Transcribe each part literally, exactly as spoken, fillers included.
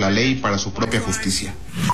la ley para su propia justicia.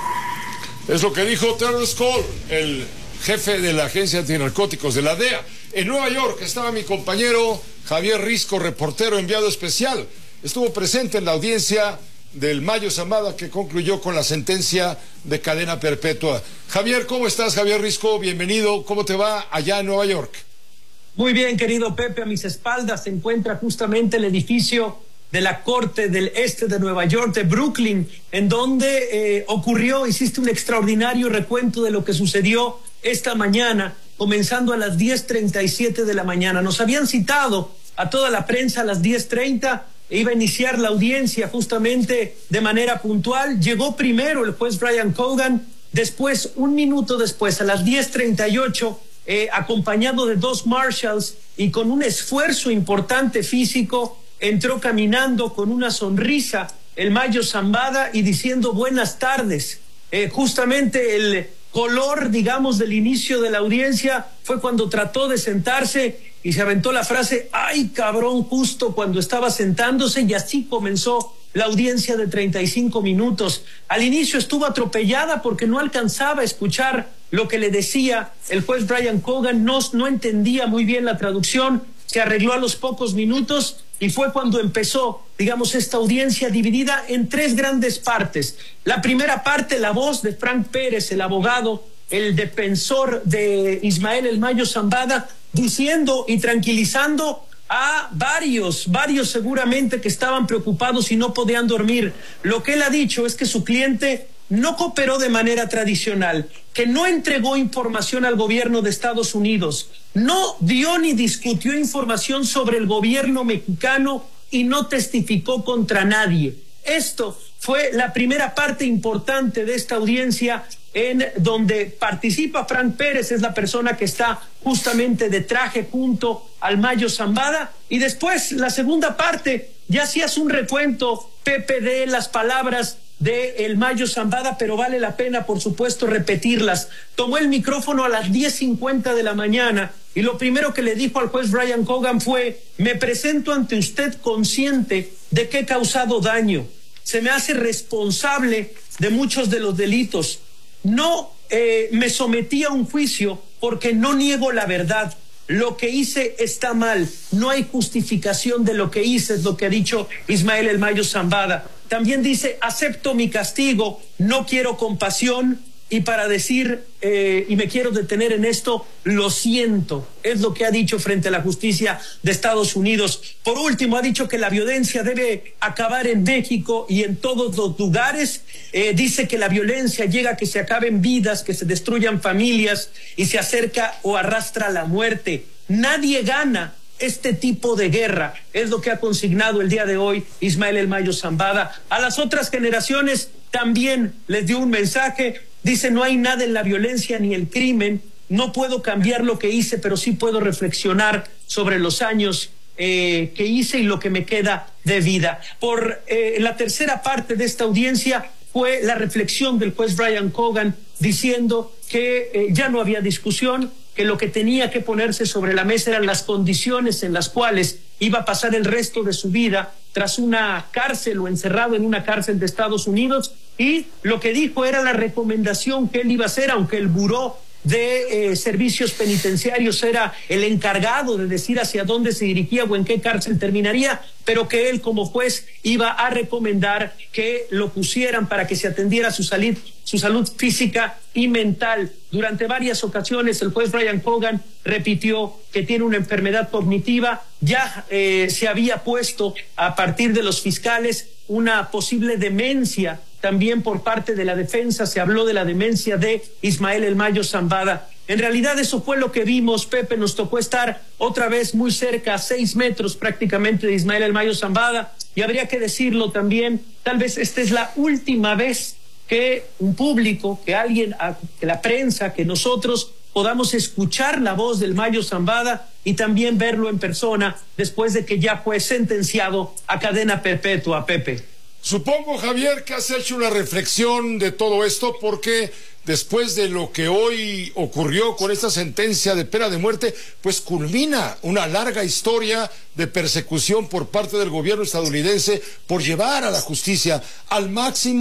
Es lo que dijo Terrence Cole, el jefe de la Agencia Antinarcóticos de la D E A. En Nueva York estaba mi compañero Javier Risco, reportero enviado especial. Estuvo presente en la audiencia del Mayo Zambada, que concluyó con la sentencia de cadena perpetua. Javier, ¿cómo estás? Javier Risco, bienvenido. ¿Cómo te va allá en Nueva York? Muy bien, querido Pepe. A mis espaldas se encuentra justamente el edificio de la Corte del Este de Nueva York, de Brooklyn, en donde eh, ocurrió, hiciste un extraordinario recuento de lo que sucedió esta mañana, comenzando a las diez treinta y siete de la mañana. Nos habían citado a toda la prensa a las diez treinta, e iba a iniciar la audiencia justamente de manera puntual. Llegó primero el juez Brian Cogan, después, un minuto después, a las diez treinta y ocho, eh, acompañado de dos marshals y con un esfuerzo importante físico, entró caminando con una sonrisa el Mayo Zambada y diciendo buenas tardes. Eh, justamente el color, digamos, del inicio de la audiencia fue cuando trató de sentarse y se aventó la frase, ¡ay, cabrón!, justo cuando estaba sentándose, y así comenzó la audiencia de treinta y cinco minutos. Al inicio estuvo atropellada porque no alcanzaba a escuchar lo que le decía el juez Brian Cogan, no, no entendía muy bien la traducción, se arregló a los pocos minutos y fue cuando empezó, digamos, esta audiencia dividida en tres grandes partes. La primera parte, la voz de Frank Pérez, el abogado, el defensor de Ismael El Mayo Zambada, diciendo y tranquilizando a varios, varios seguramente que estaban preocupados y no podían dormir. Lo que él ha dicho es que su cliente no cooperó de manera tradicional, que no entregó información al gobierno de Estados Unidos, no dio ni discutió información sobre el gobierno mexicano y no testificó contra nadie. Esto fue la primera parte importante de esta audiencia, en donde participa Frank Pérez, es la persona que está justamente de traje junto al Mayo Zambada, y después la segunda parte, ya hacías un recuento, Pepe, de las palabras de el Mayo Zambada, pero vale la pena, por supuesto, repetirlas. Tomó el micrófono a las diez cincuenta de la mañana y lo primero que le dijo al juez Brian Cogan fue, me presento ante usted consciente de que he causado daño. Se me hace responsable de muchos de los delitos. No eh, me sometí a un juicio porque no niego la verdad. Lo que hice está mal. No hay justificación de lo que hice, es lo que ha dicho Ismael El Mayo Zambada. También dice, acepto mi castigo, no quiero compasión, y para decir, eh, y me quiero detener en esto, lo siento, es lo que ha dicho frente a la justicia de Estados Unidos. Por último, ha dicho que la violencia debe acabar en México y en todos los lugares. Eh, dice que la violencia llega a que se acaben vidas, que se destruyan familias y se acerca o arrastra la muerte. Nadie gana este tipo de guerra, es lo que ha consignado el día de hoy Ismael El Mayo Zambada. A las otras generaciones también les dio un mensaje. Dice, no hay nada en la violencia ni el crimen, no puedo cambiar lo que hice, pero sí puedo reflexionar sobre los años eh, que hice y lo que me queda de vida. Por eh, la tercera parte de esta audiencia fue la reflexión del juez Brian Cogan, diciendo que eh, ya no había discusión, que lo que tenía que ponerse sobre la mesa eran las condiciones en las cuales iba a pasar el resto de su vida tras una cárcel o encerrado en una cárcel de Estados Unidos, y lo que dijo era la recomendación que él iba a hacer, aunque el buró de eh, servicios penitenciarios era el encargado de decir hacia dónde se dirigía o en qué cárcel terminaría, pero que él como juez iba a recomendar que lo pusieran para que se atendiera su salud, su salud física y mental. Durante varias ocasiones el juez Brian Cogan repitió que tiene una enfermedad cognitiva, ya eh, se había puesto a partir de los fiscales una posible demencia. También por parte de la defensa se habló de la demencia de Ismael El Mayo Zambada. En realidad eso fue lo que vimos, Pepe. Nos tocó estar otra vez muy cerca, a seis metros prácticamente de Ismael El Mayo Zambada, y habría que decirlo también, tal vez esta es la última vez que un público, que alguien, que la prensa, que nosotros podamos escuchar la voz del Mayo Zambada y también verlo en persona después de que ya fue sentenciado a cadena perpetua, Pepe. Supongo, Javier, que has hecho una reflexión de todo esto, porque después de lo que hoy ocurrió con esta sentencia de pena de muerte, pues culmina una larga historia de persecución por parte del gobierno estadounidense por llevar a la justicia al máximo